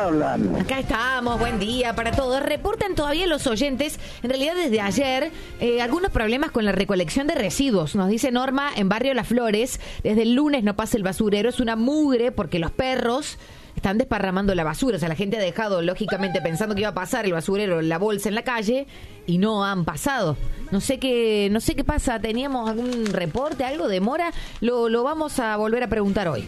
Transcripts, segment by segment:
hablan? Acá estamos, buen día para todos. Reportan todavía los oyentes, en realidad desde ayer, algunos problemas con la recolección de residuos. Nos dice Norma, en Barrio Las Flores, desde el lunes no pasa el basurero, es una mugre porque los perros están desparramando la basura. O sea, la gente ha dejado, lógicamente, pensando que iba a pasar el basurero, la bolsa en la calle, y no han pasado. No sé qué pasa. ¿Teníamos algún reporte, algo de demora? Lo vamos a volver a preguntar hoy.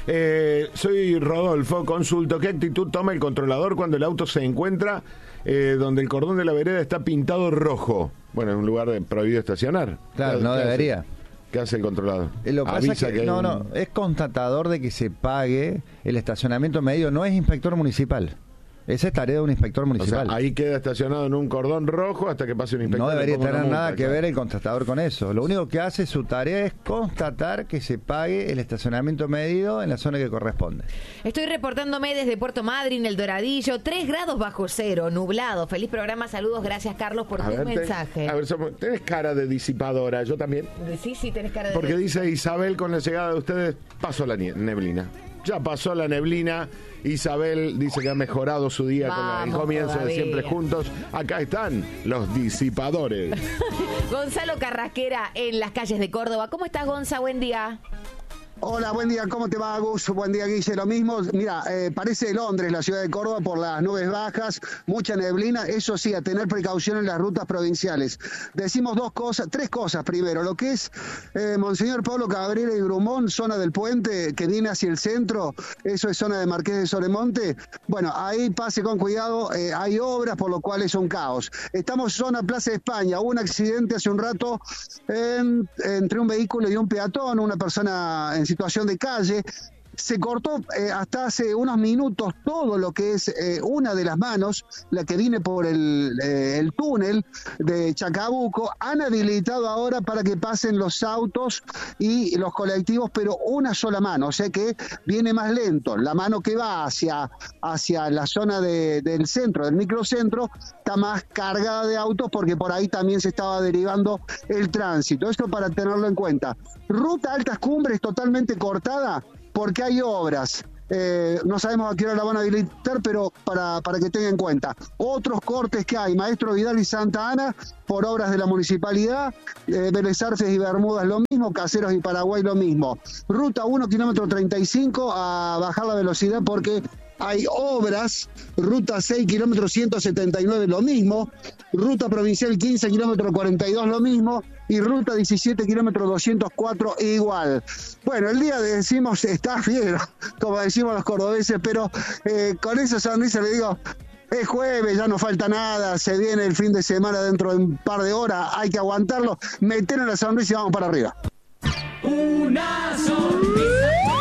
Soy Rodolfo, consulto. ¿Qué actitud toma el controlador cuando el auto se encuentra donde el cordón de la vereda está pintado rojo? Bueno, en un lugar prohibido estacionar. Claro, no debería. ¿Qué hace el controlador? Lo que pasa es que no, es constatador de que se pague el estacionamiento medido, no es inspector municipal. Esa es tarea de un inspector municipal. O sea, ahí queda estacionado en un cordón rojo hasta que pase un inspector. No debería tener nada que ver el constatador con eso. Lo único que hace su tarea es constatar que se pague el estacionamiento medido en la zona que corresponde. Estoy reportándome desde Puerto Madryn, El Doradillo, 3 grados bajo cero, nublado. Feliz programa, saludos, gracias Carlos por tu mensaje. Tenés cara de disipadora, yo también. Sí, tenés cara de... Porque dice Isabel, con la llegada de ustedes, pasó la neblina. Ya pasó la neblina. Isabel dice que ha mejorado su día con el comienzo todavía de Siempre Juntos. Acá están los disipadores. Gonzalo Carrasquera en las calles de Córdoba. ¿Cómo estás, Gonza? Buen día. Hola, buen día, ¿cómo te va, Gus? Buen día, Guille, lo mismo. Mira, parece Londres, la ciudad de Córdoba, por las nubes bajas, mucha neblina, eso sí, a tener precaución en las rutas provinciales. Decimos tres cosas primero, lo que es Monseñor Pablo Cabrera y Grumón, zona del puente, que viene hacia el centro, eso es zona de Marqués de Sobremonte, bueno, ahí pase con cuidado, hay obras, por lo cual es un caos. Estamos zona Plaza de España, hubo un accidente hace un rato entre un vehículo y un peatón, una persona en situación de calle. Se cortó hasta hace unos minutos todo lo que es una de las manos, la que viene por el túnel de Chacabuco. Han habilitado ahora para que pasen los autos y los colectivos, pero una sola mano, o sea que viene más lento. La mano que va hacia la zona del centro, del microcentro, está más cargada de autos porque por ahí también se estaba derivando el tránsito. Esto para tenerlo en cuenta. Ruta Altas Cumbres totalmente cortada porque hay obras. No sabemos a qué hora la van a habilitar, pero para que tengan en cuenta. Otros cortes que hay, Maestro Vidal y Santa Ana, por obras de la municipalidad, Vélez Arfies y Bermudas lo mismo, Caseros y Paraguay lo mismo. Ruta 1, kilómetro 35, a bajar la velocidad porque hay obras. Ruta 6, kilómetro 179 lo mismo, ruta provincial 15, kilómetro 42 lo mismo, y ruta 17, kilómetro 204 igual. Bueno, el día decimos está fiero, como decimos los cordobeses, pero con esa sonrisa le digo, es jueves, ya no falta nada, se viene el fin de semana dentro de un par de horas, hay que aguantarlo, meter en la sonrisa y vamos para arriba. Una sonrisa.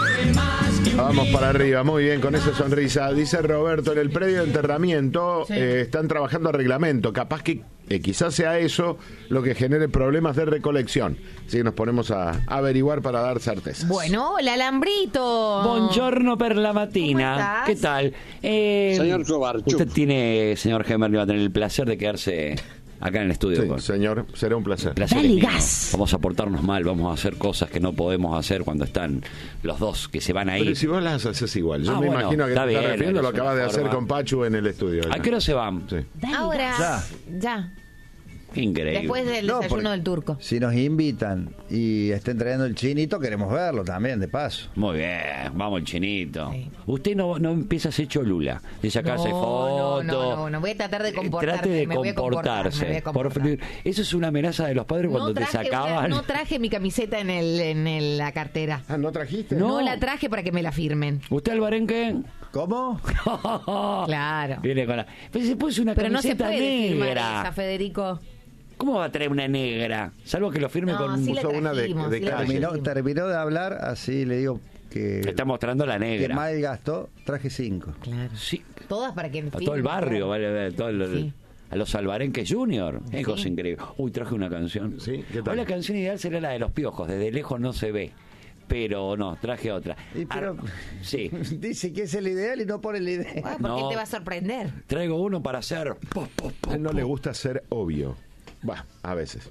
Vamos para arriba, muy bien, con esa sonrisa. Dice Roberto, en el predio de enterramiento están trabajando a reglamento. Capaz que quizás sea eso lo que genere problemas de recolección. Así que nos ponemos a averiguar para dar certezas. Bueno, hola, Alambrito. Buongiorno per la mattina. ¿Qué tal? Señor Chobarchu. Usted tiene, señor Gemer, va a tener el placer de quedarse acá en el estudio. Sí, señor, será un placer. Dale gas. Vamos a portarnos mal, vamos a hacer cosas que no podemos hacer cuando están los dos que se van a ir. Pero si vos las haces igual. Yo me imagino que te estás refiriendo, lo acabas de hacer con Pachu en el estudio. ¿A qué hora se van? Sí. Ahora, ya. Increíble. Después del desayuno del turco. Si nos invitan y estén trayendo el chinito, queremos verlo también, de paso. Muy bien, vamos el chinito. Sí. Usted no empieza a ser cholula. De sacarse fotos. No, voy a tratar de comportarme. Trate de me voy a comportarse. voy a comportar. Eso es una amenaza de los padres cuando te sacaban. No traje mi camiseta en la cartera. Ah, ¿no trajiste? No la traje para que me la firmen. ¿Usted, Alvarenque? ¿Cómo? Claro. Viene con la... Pero se puso una Pero no se camiseta puede firmar negra. esa, Federico. ¿Cómo va a traer una negra? Salvo que lo firme con... Sí la puso una de trajimos, sí la calle. trajimos. Terminó de hablar, así le digo que... Está mostrando la que negra. mal gastó, traje 5. Claro. Sí. Todas para que A todo el barrio, vale, Sí. a los Alvarenques Junior. Es cosa increíble. Uy, traje una canción. Sí, ¿qué tal? Hoy la canción ideal sería la de los Piojos. Desde lejos no se ve. Pero no, traje otra. Sí. Dice que es el ideal y no pone el ideal. Ah, ¿por qué te va a sorprender? Traigo uno para hacer... A él no le gusta ser obvio. Va, a veces.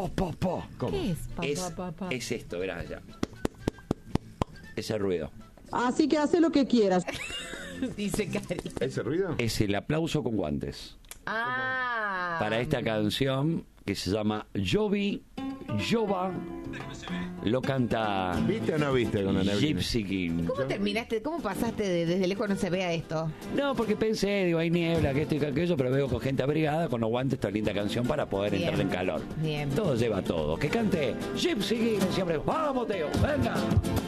¿Cómo? ¿Qué es? Es esto, verás allá. Ese ruido. Así que hace lo que quieras. Dice Cari. ¿Ese ruido? Es el aplauso con guantes. Ah. Para esta canción que se llama Jova, lo canta ¿Viste o no viste con la neblina? Gypsy King. ¿Cómo terminaste? ¿Cómo pasaste de desde lejos no se vea esto? No, porque pensé, digo, hay niebla, que esto y que aquello, pero veo con gente abrigada, con los guantes, esta linda canción para poder Bien. entrar en calor. Bien. Todo lleva todo. Que cante Gypsy King siempre. ¡Vamos, Teo! ¡Venga!